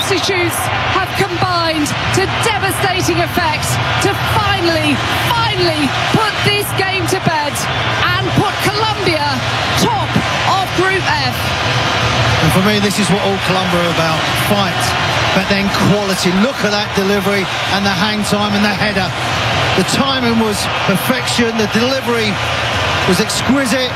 substitutes have combined to devastating effect to finally put this game to bed and put Colombia top of Group F. And for me, this is what all Colombia are about. Fight, but then quality. Look at that delivery and the hang time and the header. The timing was perfection. The delivery was exquisite.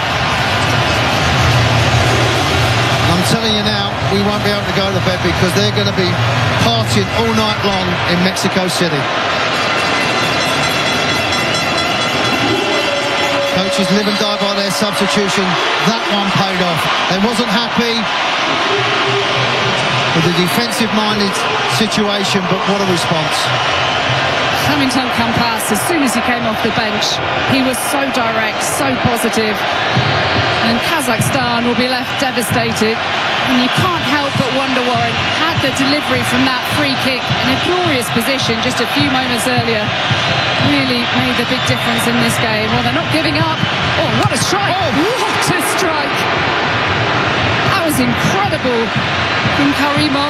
I'm telling you now, we won't be able to go to bed because they're going to be partying all night long in Mexico City. Coaches live and die by their substitution. That one paid off. They wasn't happy with the defensive-minded situation, but what a response. Hamilton Campas, as soon as he came off the bench, he was so direct, so positive. And Kazakhstan will be left devastated. And you can't help but wonder, Warren, had the delivery from that free kick in a glorious position just a few moments earlier really made the big difference in this game. Well, they're not giving up. Oh, what a strike! What a strike! That was incredible from Karimov.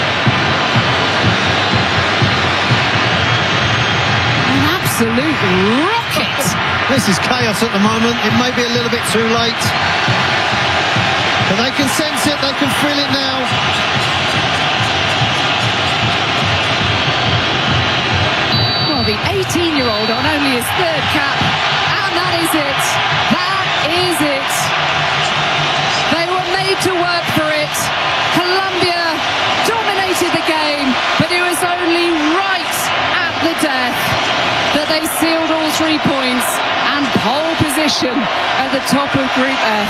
An absolute rocket! This is chaos at the moment. It may be a little bit too late. But they can sense it, they can feel it now. Well, the 18-year-old on only his third cap, and that is it. That is it. They were made to work for it. Colombia dominated the game, but it was only right at the death that they sealed all 3 points and pole position at the top of Group F.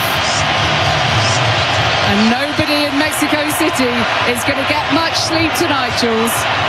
And nobody in Mexico City is going to get much sleep tonight, Jules.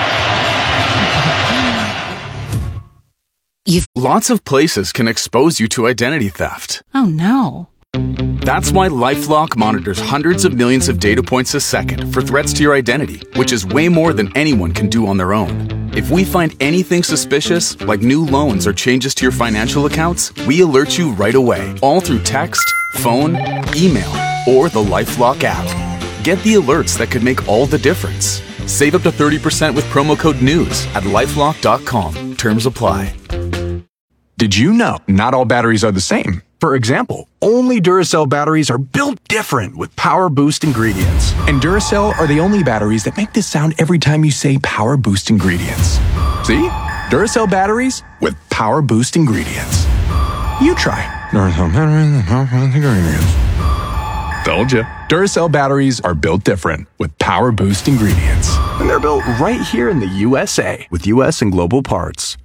Lots of places can expose you to identity theft. Oh, no. That's why LifeLock monitors hundreds of millions of data points a second for threats to your identity, which is way more than anyone can do on their own. If we find anything suspicious, like new loans or changes to your financial accounts, we alert you right away, all through text, phone, email, or the LifeLock app. Get the alerts that could make all the difference. Save up to 30% with promo code NEWS at LifeLock.com. Terms apply. Did you know not all batteries are the same? For example, only Duracell batteries are built different with Power Boost ingredients. And Duracell are the only batteries that make this sound every time you say Power Boost ingredients. See? Duracell batteries with Power Boost ingredients. You try. Duracell batteries with Power Boost ingredients. Told ya. Duracell batteries are built different with Power Boost ingredients. And they're built right here in the USA with US and global parts.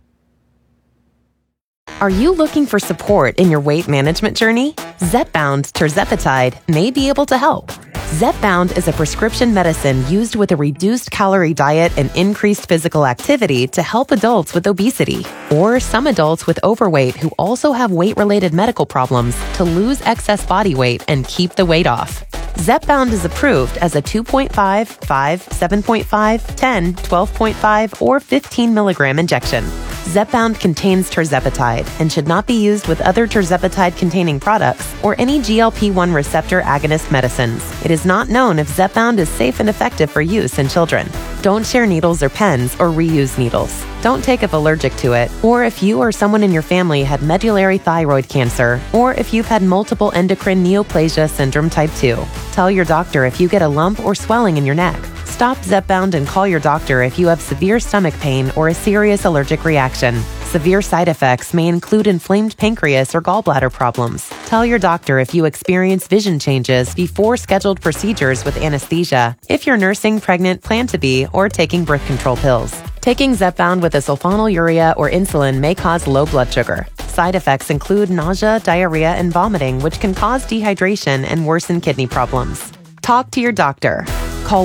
Are you looking for support in your weight management journey? Zepbound tirzepatide may be able to help. Zepbound is a prescription medicine used with a reduced calorie diet and increased physical activity to help adults with obesity or some adults with overweight who also have weight-related medical problems to lose excess body weight and keep the weight off. Zepbound is approved as a 2.5, 5, 7.5, 10, 12.5, or 15 milligram injection. Zepbound contains tirzepatide and should not be used with other tirzepatide-containing products or any GLP-1 receptor agonist medicines. It is not known if Zepbound is safe and effective for use in children. Don't share needles or pens or reuse needles. Don't take if allergic to it, or if you or someone in your family had medullary thyroid cancer, or if you've had multiple endocrine neoplasia syndrome type 2. Tell your doctor if you get a lump or swelling in your neck. Stop Zepbound and call your doctor if you have severe stomach pain or a serious allergic reaction. Severe side effects may include inflamed pancreas or gallbladder problems. Tell your doctor if you experience vision changes before scheduled procedures with anesthesia, if you're nursing, pregnant, plan to be, or taking birth control pills. Taking Zepbound with a sulfonylurea or insulin may cause low blood sugar. Side effects include nausea, diarrhea, and vomiting, which can cause dehydration and worsen kidney problems. Talk to your doctor. Call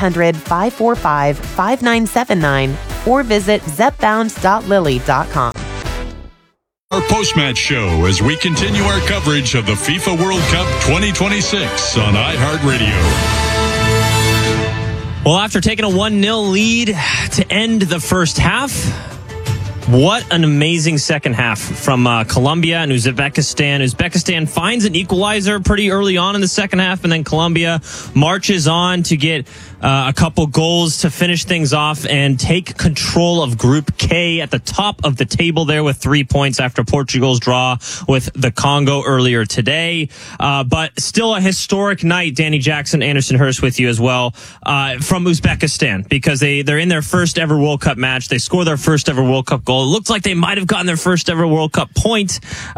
1-800-545-5979 or visit zepbound.lily.com. Our post-match show as we continue our coverage of the FIFA World Cup 2026 on iHeartRadio. Well, after taking a 1-0 lead to end the first half, What an amazing second half from Colombia and Uzbekistan. Uzbekistan finds an equalizer pretty early on in the second half, and then Colombia marches on to get a couple goals to finish things off and take control of Group K at the top of the table there with 3 points after Portugal's draw with the Congo earlier today. But still a historic night, Danny Jackson, Anderson Hurst with you as well, from Uzbekistan, because they're in their first ever World Cup match. They score their first ever World Cup goal. It looked like they might have gotten their first ever World Cup point,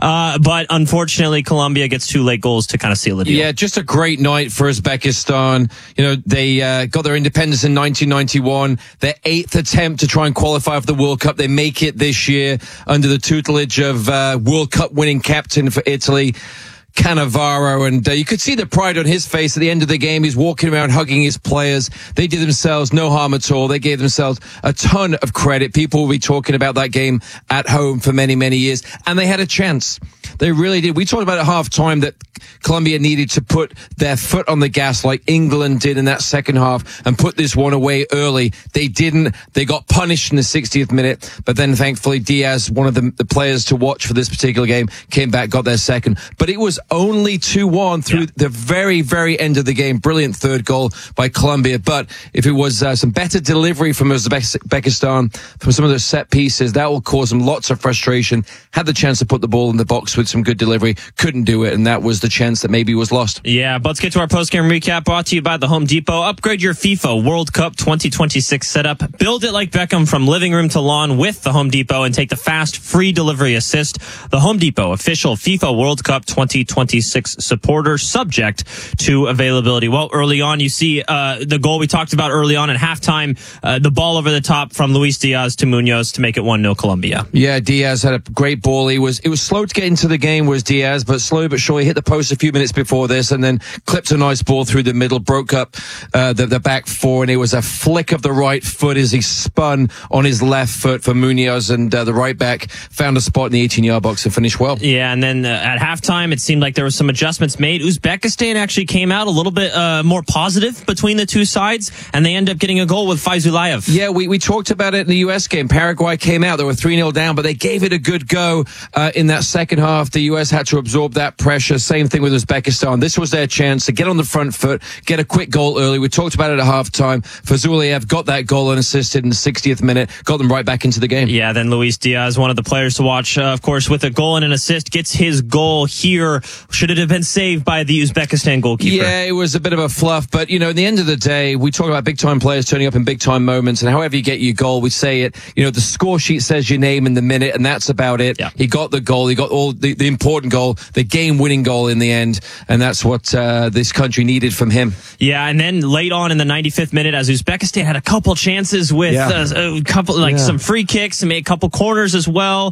but unfortunately Colombia gets 2 late goals to kind of seal the deal. Yeah, just a great night for Uzbekistan. You know, they got their independence in 1991, their 8th attempt to try and qualify for the World Cup. They make it this year under the tutelage of World Cup winning captain for Italy, Cannavaro, and you could see the pride on his face at the end of the game. He's walking around hugging his players. They did themselves no harm at all. They gave themselves a ton of credit. People will be talking about that game at home for many, many years, and they had a chance. They really did. We talked about at half-time that Colombia needed to put their foot on the gas like England did in that second half and put this one away early. They didn't. They got punished in the 60th minute, but then thankfully Diaz, one of the players to watch for this particular game, came back, got their second. But it was only 2-1 through the very, very end of the game. Brilliant third goal by Colombia. But if it was some better delivery from Uzbekistan, from some of those set pieces, that will cause them lots of frustration. Had the chance to put the ball in the box with some good delivery, couldn't do it, and that was the chance that maybe was lost. Yeah, but let's get to our post-game recap, brought to you by the Home Depot. Upgrade your FIFA World Cup 2026 setup. Build it like Beckham from living room to lawn with the Home Depot and take the fast, free delivery assist. The Home Depot, official FIFA World Cup 2026 supporter, subject to availability. Well, early on, you see the goal we talked about early on at halftime, the ball over the top from Luis Diaz to Munoz to make it 1-0 Colombia. Yeah, Diaz had a great ball. It was slow to get into the game, was Diaz, but slow but surely hit the post a few minutes before this and then clipped a nice ball through the middle, broke up the back four, and it was a flick of the right foot as he spun on his left foot for Munoz, and the right back found a spot in the 18-yard box and finished well. Yeah, and then at halftime, it seemed like there were some adjustments made. Uzbekistan actually came out a little bit more positive between the two sides, and they end up getting a goal with Faizulayev. Yeah, we talked about it in the U.S. game. Paraguay came out. They were 3-0 down, but they gave it a good go in that second half. The U.S. had to absorb that pressure. Same thing with Uzbekistan. This was their chance to get on the front foot, get a quick goal early. We talked about it at halftime. Faizulayev got that goal and assisted in the 60th minute, got them right back into the game. Yeah, then Luis Diaz, one of the players to watch, of course, with a goal and an assist, gets his goal here. Should it have been saved by the Uzbekistan goalkeeper? Yeah, it was a bit of a fluff, but, you know, at the end of the day, we talk about big-time players turning up in big-time moments, and however you get your goal, we say it, you know, the score sheet says your name in the minute, and that's about it. Yeah. He got the goal. He got all the important goal, the game-winning goal in the end, and that's what this country needed from him. Yeah, and then late on in the 95th minute, as Uzbekistan had a couple chances with a couple, some free kicks and made a couple corners as well.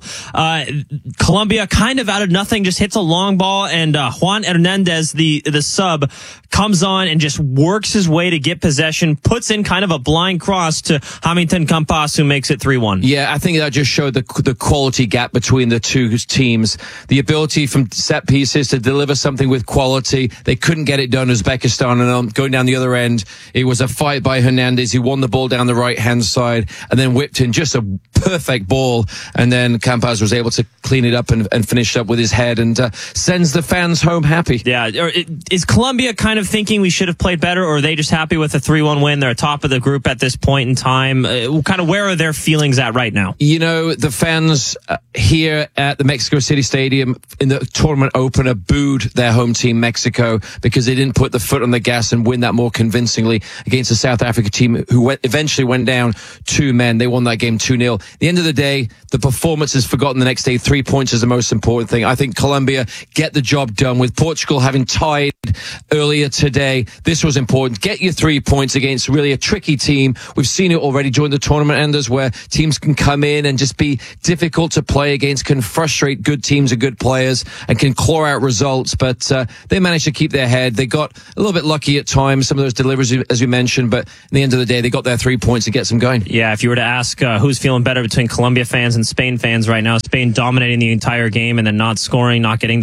Colombia kind of out of nothing just hits a long ball, and Juan Hernandez, the sub, comes on and just works his way to get possession, puts in kind of a blind cross to Hamilton Campas, who makes it 3-1. Yeah, I think that just showed the quality gap between the two teams. The ability from set pieces to deliver something with quality. They couldn't get it done, Uzbekistan, and going down the other end, it was a fight by Hernandez. He won the ball down the right-hand side and then whipped in just a perfect ball, and then Campas was able to clean it up and finish up with his head and sends the fans home happy. Yeah, is Colombia kind of thinking we should have played better, or are they just happy with a 3-1 win? They're top of the group at this point in time. Kind of where are their feelings at right now? You know, the fans here at the Mexico City Stadium in the tournament opener booed their home team, Mexico, because they didn't put the foot on the gas and win that more convincingly against a South Africa team who eventually went down 2 men. They won that game 2-0. At the end of the day, the performance is forgotten the next day. 3 points is the most important thing. I think Colombia get the job done. With Portugal having tied earlier today, this was important. Get your 3 points against really a tricky team. We've seen it already during the tournament enders where teams can come in and just be difficult to play against, can frustrate good teams and good players, and can claw out results. But they managed to keep their head. They got a little bit lucky at times, some of those deliveries, as we mentioned, but at the end of the day, they got their 3 points to get them going. Yeah, if you were to ask who's feeling better between Colombia fans and Spain fans right now, Spain dominating the entire game and then not scoring, not getting the result you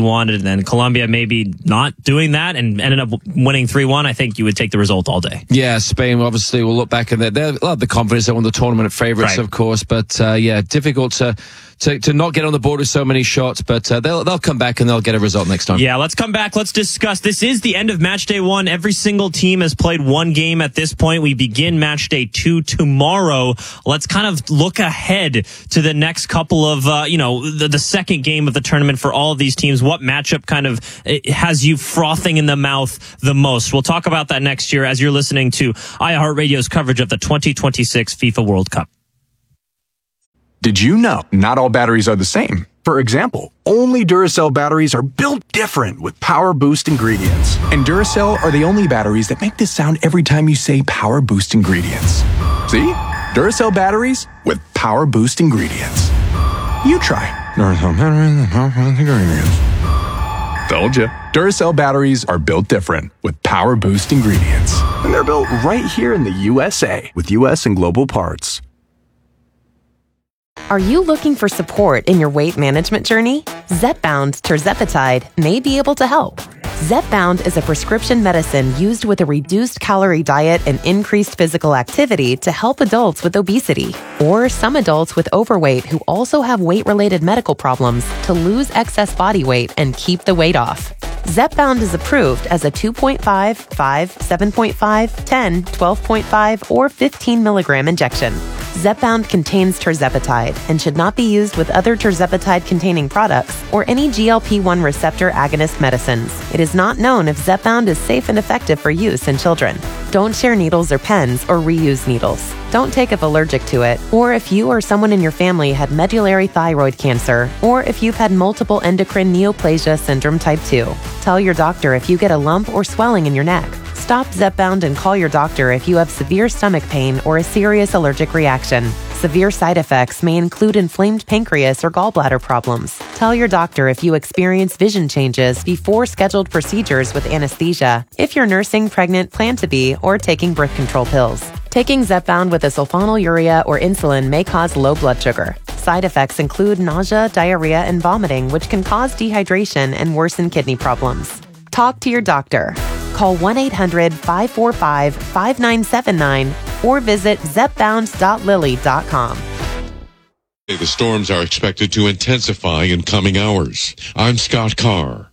you wanted, and then Colombia maybe not doing that and ended up winning 3-1, I think you would take the result all day. Yeah, Spain obviously will look back and they'll have the confidence. They're one of the tournament favourites, Right. of course. But difficult to not get on the board with so many shots. But they'll come back and they'll get a result next time. Yeah, let's come back. Let's discuss. This is the end of match day 1. Every single team has played one game at this point. We begin match day 2 tomorrow. Let's kind of look ahead to the next couple of, the second game of the tournament for all of these teams. What matchup kind of has you frothing in the mouth the most? We'll talk about that next year as you're listening to iHeartRadio's coverage of the 2026 FIFA World Cup. Did you know not all batteries are the same? For example, only Duracell batteries are built different with Power Boost ingredients. And Duracell are the only batteries that make this sound every time you say Power Boost ingredients. See? Duracell batteries with Power Boost ingredients. You try. Duracell batteries with Power Boost ingredients. Told ya. Duracell batteries are built different with Power Boost ingredients. And they're built right here in the USA with US and global parts. Are you looking for support in your weight management journey? Zepbound tirzepatide may be able to help. Zepbound is a prescription medicine used with a reduced calorie diet and increased physical activity to help adults with obesity or some adults with overweight who also have weight-related medical problems to lose excess body weight and keep the weight off. Zepbound is approved as a 2.5, 5, 7.5, 10, 12.5, or 15 milligram injection. Zepbound contains tirzepatide and should not be used with other tirzepatide-containing products or any GLP-1 receptor agonist medicines. It is not known if Zepbound is safe and effective for use in children. Don't share needles or pens or reuse needles. Don't take if allergic to it, or if you or someone in your family had medullary thyroid cancer, or if you've had multiple endocrine neoplasia syndrome type 2. Tell your doctor if you get a lump or swelling in your neck. Stop Zepbound and call your doctor if you have severe stomach pain or a serious allergic reaction. Severe side effects may include inflamed pancreas or gallbladder problems. Tell your doctor if you experience vision changes before scheduled procedures with anesthesia, if you're nursing, pregnant, plan to be, or taking birth control pills. Taking Zepbound with a sulfonylurea or insulin may cause low blood sugar. Side effects include nausea, diarrhea, and vomiting, which can cause dehydration and worsen kidney problems. Talk to your doctor. Call 1-800-545-5979 or visit zepbound.lilly.com. The storms are expected to intensify in coming hours. I'm Scott Carr.